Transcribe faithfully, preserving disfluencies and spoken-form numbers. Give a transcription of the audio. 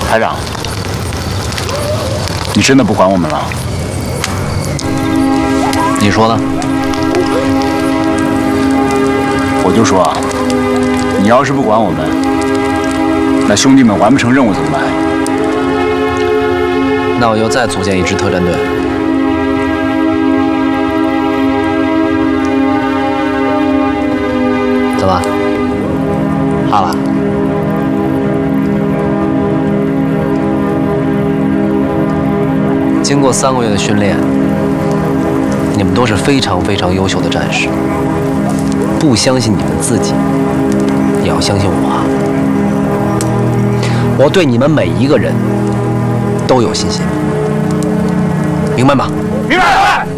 排长，你真的不管我们了？ 你说呢？ 我就说啊，你要是不管我们，那兄弟们完不成任务怎么办？ 那我就再组建一支特战队。怎么？怕了？经过三个月的训练，你们都是非常非常优秀的战士。不相信你们自己，也要相信我啊！我对你们每一个人都有信心，明白吗？ 明白。